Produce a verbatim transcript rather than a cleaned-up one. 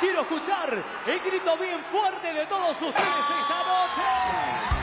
Quiero escuchar el grito bien fuerte de todos ustedes esta noche.